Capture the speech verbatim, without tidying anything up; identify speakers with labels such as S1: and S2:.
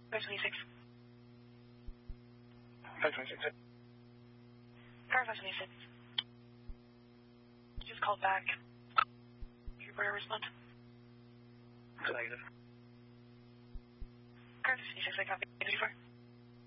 S1: five twenty-six.
S2: five twenty-six.
S1: Car five twenty-six. Just called back. You better respond.
S2: Negative.
S1: Car five twenty-six, I copy. eight thirty-four.